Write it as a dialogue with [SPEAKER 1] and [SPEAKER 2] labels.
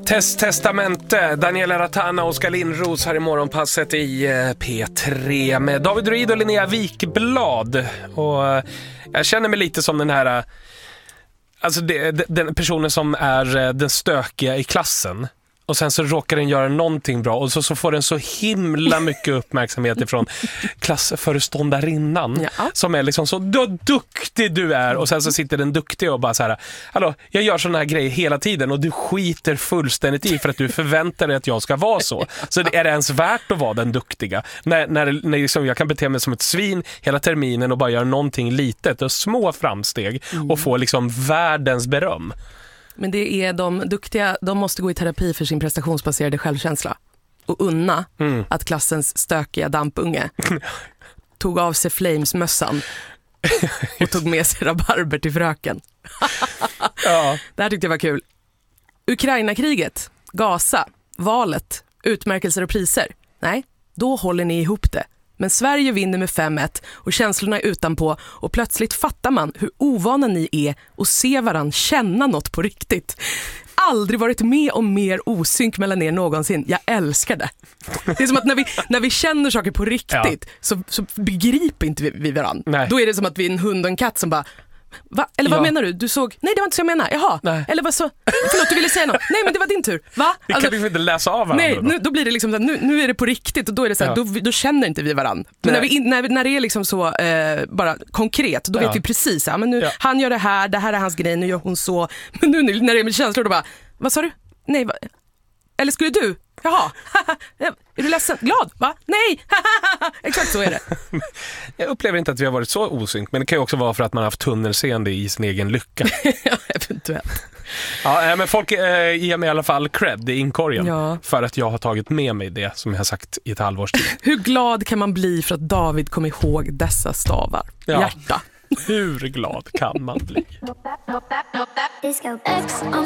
[SPEAKER 1] Testamente, Daniela Ratana och Oskar Lindros här i morgonpasset i P3 med David Ruid och Linnea Wikblad. Och jag känner mig lite som den här, alltså den personen som är den stökiga i klassen. Och sen så råkar den göra någonting bra och så får den så himla mycket uppmärksamhet ifrån klassföreståndarinnan, som är liksom så duktig du är. Och sen så sitter den duktig och bara så här: hallå, jag gör såna här grejer hela tiden och du skiter fullständigt i för att du förväntar dig att jag ska vara så. Så är det ens värt att vara den duktiga? När liksom jag kan bete mig som ett svin hela terminen och bara göra någonting litet och små framsteg och få liksom världens beröm.
[SPEAKER 2] Men det är de duktiga, de måste gå i terapi för sin prestationsbaserade självkänsla. Och unna att klassens stökiga dampunge tog av sig Flames-mössan och tog med sig rabarber till fröken.
[SPEAKER 1] Ja.
[SPEAKER 2] Det här tyckte jag var kul. Ukraina-kriget, Gaza, valet, utmärkelser och priser. Nej, då håller ni ihop det. Men Sverige vinner med 5-1 och känslorna är utanpå och plötsligt fattar man hur ovana ni är och ser varann känna något på riktigt. Aldrig varit med om mer osynk mellan er någonsin. Jag älskar det. Det är som att när vi känner saker på riktigt så begriper inte vi varann. Nej. Då är det som att vi är en hund och en katt som bara... Va? Eller vad menar du? Du såg... Nej, det var inte så jag menar. Jaha. Nej. Eller vad så... Förlåt, du ville säga något. Nej, men det var din tur. Va?
[SPEAKER 1] Vi kan liksom inte läsa av varandra.
[SPEAKER 2] Nej, då blir det liksom så här, nu är det på riktigt och då är det så här, då känner inte vi varandra. Men när det är liksom så bara konkret, då vet vi precis. Ja, men nu, han gör det här är hans grej, nu gör hon så. Men nu när det är med känslor, då bara, vad sa du? Nej, eller skulle du? Jaha, är du ledsen? Glad, va? Nej, exakt så är det.
[SPEAKER 1] Jag upplever inte att vi har varit så osynk, men det kan ju också vara för att man har haft tunnelseende i sin egen lycka.
[SPEAKER 2] Ja, eventuellt.
[SPEAKER 1] Ja, men folk ger mig i alla fall cred i inkorgen för att jag har tagit med mig det som jag har sagt i ett halvårs tid.
[SPEAKER 2] Hur glad kan man bli för att David kom ihåg dessa stavar? Ja. Hjärta.
[SPEAKER 1] Hur glad kan man bli?